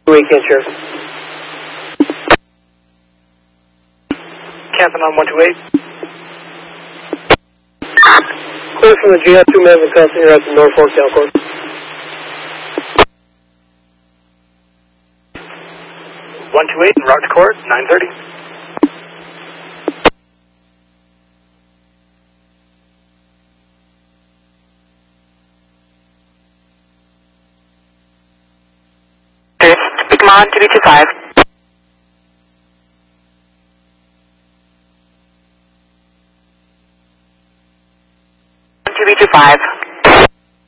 Weekend, sure. Captain on 128. Course from the GF, 2 minutes in custody, you're at the Norfolk Down course. En route to court, 9:30. Come on, 225. 225.